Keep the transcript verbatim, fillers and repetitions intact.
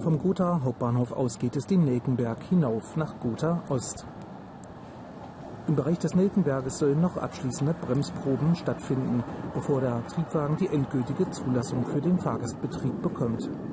Vom Gothaer Hauptbahnhof aus geht es den Nelkenberg hinauf nach Gotha Ost. Im Bereich des Nelkenberges sollen noch abschließende Bremsproben stattfinden, bevor der Triebwagen die endgültige Zulassung für den Fahrgastbetrieb bekommt.